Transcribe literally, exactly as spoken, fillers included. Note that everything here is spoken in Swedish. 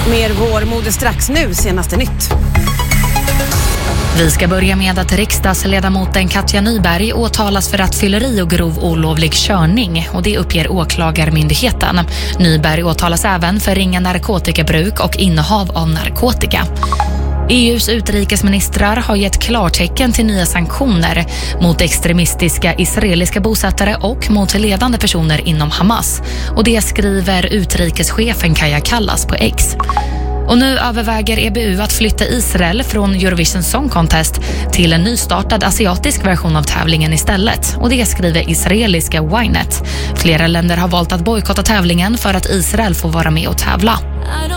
Mer vårmode strax nu, senaste nytt. Vi ska börja med att riksdagsledamoten Katja Nyberg åtalas för rattfylleri och grov olovlig körning, och det uppger åklagarmyndigheten. Nyberg åtalas även för ringa narkotikabruk och innehav av narkotika. E U:s utrikesministrar har gett klartecken till nya sanktioner mot extremistiska israeliska bosättare och mot ledande personer inom Hamas. Och det skriver utrikeschefen Kaja Kallas på X. Och nu överväger E B U att flytta Israel från Eurovision Song Contest till en nystartad asiatisk version av tävlingen istället. Och det skriver israeliska Ynet. Flera länder har valt att bojkotta tävlingen för att Israel får vara med och tävla.